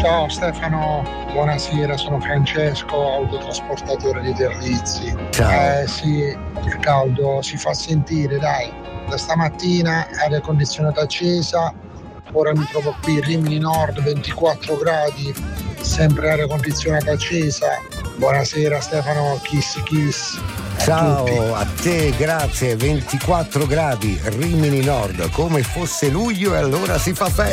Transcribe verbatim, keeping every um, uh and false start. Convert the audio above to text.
Ciao Stefano, buonasera, sono Francesco, autotrasportatore di Terlizzi. Ciao. Eh sì, il caldo si fa sentire, dai. Da stamattina aria condizionata accesa, ora mi trovo qui Rimini Nord, ventiquattro gradi, sempre aria condizionata accesa. Buonasera Stefano, kiss kiss. A Ciao tutti. a te, grazie. ventiquattro gradi, Rimini Nord, come fosse luglio e allora si fa festa.